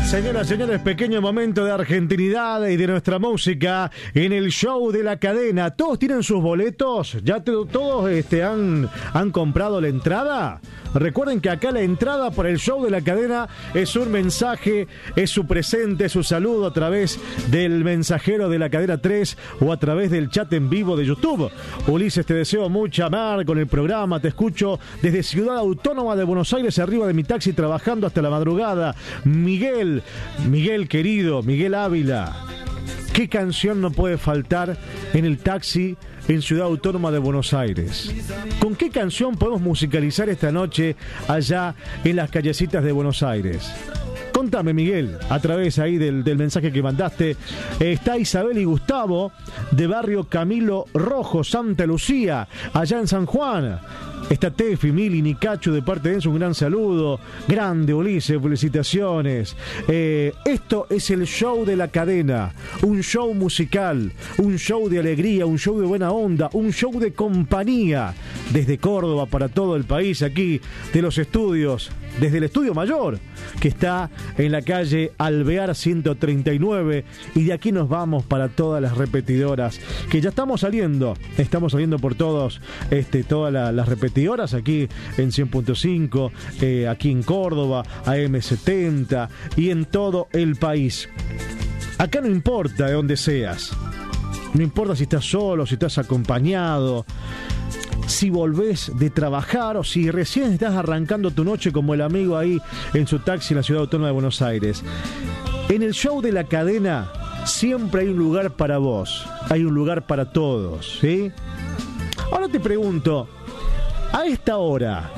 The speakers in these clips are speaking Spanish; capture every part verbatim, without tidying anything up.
Señoras y señores, pequeño momento de argentinidad y de nuestra música en el show de la cadena. ¿Todos tienen sus boletos? ¿Ya te, todos este, han, han comprado la entrada? Recuerden que acá la entrada para el show de la cadena es un mensaje, es su presente, su saludo a través del mensajero de la cadena tres o a través del chat en vivo de YouTube. Ulises, te deseo mucha mar con el programa, te escucho desde Ciudad Autónoma de Buenos Aires, arriba de mi taxi, trabajando hasta la madrugada. Miguel, Miguel querido, Miguel Ávila, ¿qué canción no puede faltar en el taxi en Ciudad Autónoma de Buenos Aires? ¿Con qué canción podemos musicalizar esta noche allá en las callecitas de Buenos Aires? Contame, Miguel, a través ahí del, del mensaje que mandaste. Está Isabel y Gustavo, de barrio Camilo Rojo, Santa Lucía, allá en San Juan. Está Tefi, Mili, Nicachu, de parte de Enzo, un gran saludo. Grande, Ulises, felicitaciones. Eh, esto es el show de la cadena. Un show musical, un show de alegría, un show de buena onda, un show de compañía. Desde Córdoba para todo el país, aquí de los estudios, desde el estudio mayor, que está en la calle Alvear ciento treinta y nueve, y de aquí nos vamos para todas las repetidoras, que ya estamos saliendo, estamos saliendo por todos, este, todas la, las repetidoras aquí en cien punto cinco, eh, aquí en Córdoba, A M setenta y en todo el país. Acá no importa de dónde seas, no importa si estás solo, si estás acompañado, si volvés de trabajar o si recién estás arrancando tu noche como el amigo ahí en su taxi en la Ciudad Autónoma de Buenos Aires. En el show de la cadena siempre hay un lugar para vos, hay un lugar para todos, ¿sí? Ahora te pregunto, a esta hora,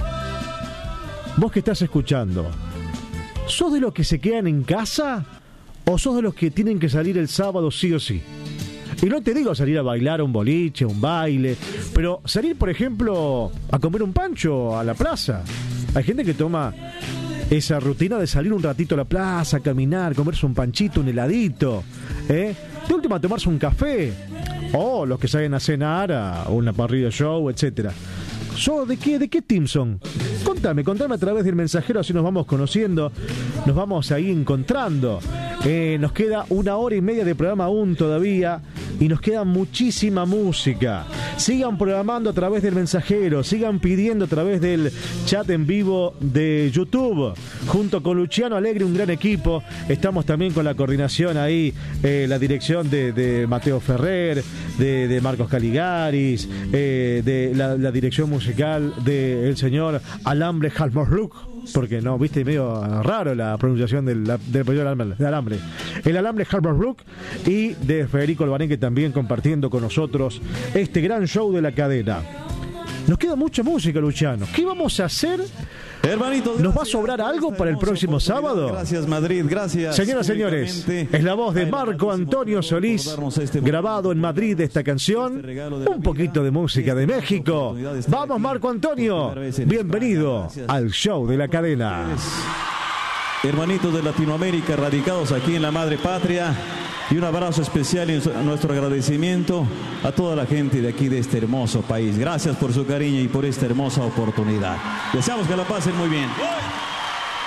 vos que estás escuchando, ¿sos de los que se quedan en casa o sos de los que tienen que salir el sábado sí o sí? Y no te digo salir a bailar a un boliche, un baile, pero salir, por ejemplo, a comer un pancho a la plaza. Hay gente que toma esa rutina de salir un ratito a la plaza, a caminar, comerse un panchito, un heladito, ¿eh? De última, tomarse un café. O los que salen a cenar, a una parrilla show, etcétera. ¿Sos de qué, de qué team son? Contame, contame a través del mensajero, así nos vamos conociendo, nos vamos ahí encontrando. Eh, nos queda una hora y media de programa aún todavía y nos queda muchísima música. Sigan programando a través del mensajero, sigan pidiendo a través del chat en vivo de YouTube. Junto con Luciano Alegre, un gran equipo. Estamos también con la coordinación ahí, eh, la dirección de, de Mateo Ferrer, de, de Marcos Caligaris, eh, de la, la dirección musical del señor Alambre Halmorluk. Porque no, viste, medio raro la pronunciación del, del apellido alambre, de alambre. El alambre Halmorluk y de Federico Albaneque también compartiendo con nosotros este gran show de la cadena. Nos queda mucha música, Luciano. ¿Qué vamos a hacer? Hermanito, ¿nos va a sobrar algo para el próximo sábado? Gracias, Madrid, gracias. Señoras y señores, es la voz de Marco Antonio Solís, grabado en Madrid esta canción. Un poquito de música de México. Vamos, Marco Antonio. Bienvenido al show de la cadena. Hermanitos de Latinoamérica, radicados aquí en la madre patria. Y un abrazo especial y nuestro agradecimiento a toda la gente de aquí, de este hermoso país. Gracias por su cariño y por esta hermosa oportunidad. Deseamos que la pasen muy bien.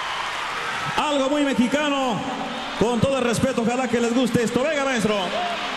Algo muy mexicano, con todo el respeto, ojalá que les guste esto. Venga, maestro.